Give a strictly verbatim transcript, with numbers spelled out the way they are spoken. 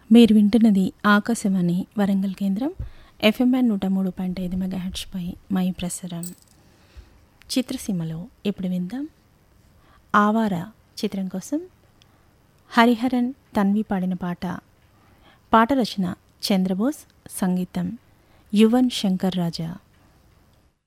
మీరు వింటున్నది ఆకాశవాణి వరంగల్ కేంద్రం ఎఫ్ఎంఎన్ నూట మూడు పాయింట్ ఐదు మెగాహెర్ట్జ్పై మై ప్రసారం. చిత్రసీమలో ఇప్పుడు విందాం ఆవార చిత్రం కోసం హరిహరన్ తన్వి పాడిన పాట. పాట రచన చంద్రబోస్, సంగీతం యువన్ శంకర్ రాజా.